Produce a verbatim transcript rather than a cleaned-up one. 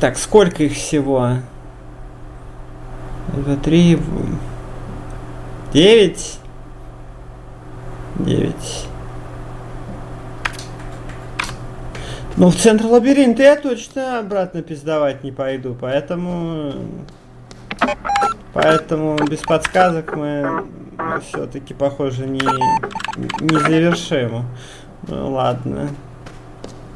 Так, сколько их всего? Два, три... Девять? Девять. Ну, в центр лабиринта я точно обратно пиздовать не пойду, поэтому... Поэтому без подсказок мы, мы все-таки, похоже, не, не завершим. Ну, ладно.